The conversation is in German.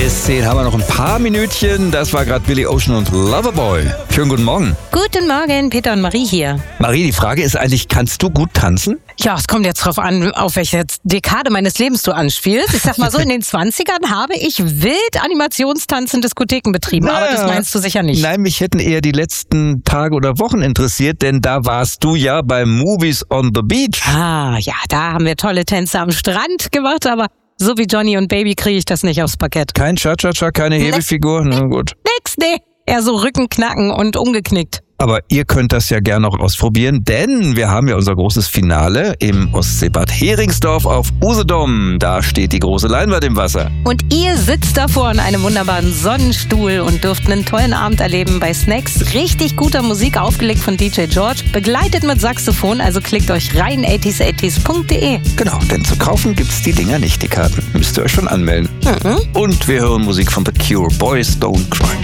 Bis 10 haben wir noch ein paar Minütchen. Das war gerade Billy Ocean und Loverboy. Schönen guten Morgen. Guten Morgen, Peter und Marie hier. Marie, die Frage ist eigentlich, kannst du gut tanzen? Ja, es kommt jetzt drauf an, auf welche Dekade meines Lebens du anspielst. Ich sag mal so, in den 20ern habe ich wild Animationstanz in Diskotheken betrieben, aber das meinst du sicher nicht. Nein, mich hätten eher die letzten Tage oder Wochen interessiert, denn da warst du ja bei Movies on the Beach. Ah, ja, da haben wir tolle Tänze am Strand gemacht, aber so wie Johnny und Baby kriege ich das nicht aufs Parkett. Kein Cha-Cha-Cha, keine Hebefigur? Na gut. Nee. Eher so Rückenknacken und umgeknickt. Aber ihr könnt das ja gerne noch ausprobieren, denn wir haben ja unser großes Finale im Ostseebad Heringsdorf auf Usedom. Da steht die große Leinwand im Wasser. Und ihr sitzt davor in einem wunderbaren Sonnenstuhl und dürft einen tollen Abend erleben bei Snacks. Richtig guter Musik, aufgelegt von DJ George, begleitet mit Saxophon, also klickt euch rein 80s80s.de. Genau, denn zu kaufen gibt's die Dinger nicht, die Karten. Müsst ihr euch schon anmelden. Und wir hören Musik von The Cure, Boys Don't Cry.